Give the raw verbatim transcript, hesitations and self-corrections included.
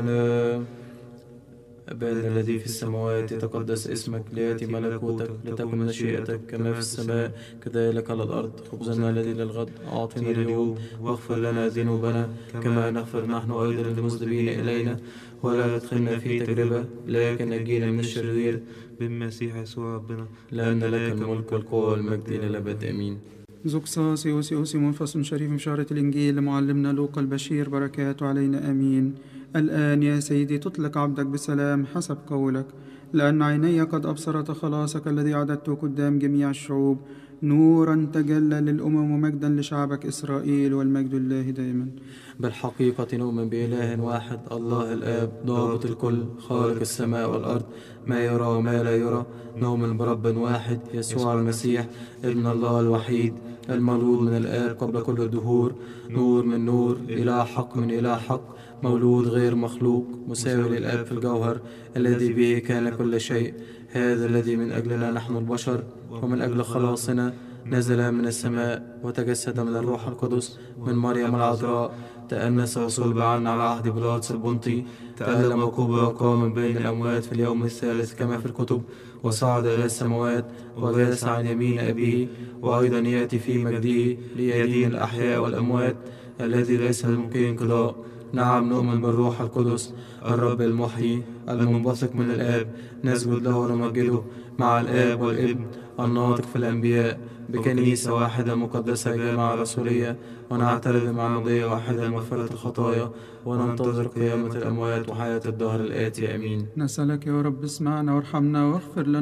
أبانا الذي في السماوات يتقدس اسمك، ليأتي ملكوتك، لتكن مشيئتك كما في السماء كذلك على الأرض. خبزنا الذي للغد أعطنا اليوم، واغفر لنا ذنوبنا كما نغفر نحن أيضا للمذنبين إلينا، ولا تدخلنا في تجربة لكن نجينا من الشرير، بالمسيح يسوع ربنا، لأن لك الملك والقوة والمجد إلى الأبد آمين. زوكساس يوسي أوسي منفصل شريف بشارة الإنجيل لمعلمنا لوقا البشير، بركاته علينا آمين. الآن يا سيدي تطلق عبدك بسلام حسب قولك، لأن عيني قد أبصرت خلاصك الذي أعددته قدام جميع الشعوب، نورا تجلى للأمم ومجدا لشعبك إسرائيل، والمجد لله دائما. بالحقيقة نؤمن بإله واحد الله الآب ضابط الكل خالق السماء والأرض، ما يرى وما لا يرى. نؤمن برب واحد يسوع المسيح ابن الله الوحيد المولود من الآب قبل كل الدهور، نور من نور، إله حق من إله حق، مولود غير مخلوق، مساوي للآب في الجوهر، الذي به كان كل شيء. هذا الذي من أجلنا نحن البشر ومن أجل خلاصنا نزل من السماء وتجسد من الروح القدس من مريم العذراء، تأنس وصلب عنا على عهد بيلاطس البنطي، تألم وكبر وقام من بين الأموات في اليوم الثالث كما في الكتب، وصعد إلى السماوات وجلس عن يمين أبيه، وأيضا يأتي في مجده ليدين الأحياء والأموات، الذي ليس ممكن انقضاء. نعم نؤمن بالروح القدس الرب المحيي المنبثق من الآب، نسجد له ونمجده مع الآب والابن الناطق في الأنبياء، بكنيسة واحدة مقدسة جامعة رسولية، ونعترف بمعمودية واحدة لمغفرة الخطايا، وننتظر قيامة الأموات وحياة الدهر الآتي آمين. نسألك يا رب اسمعنا وارحمنا واغفر لنا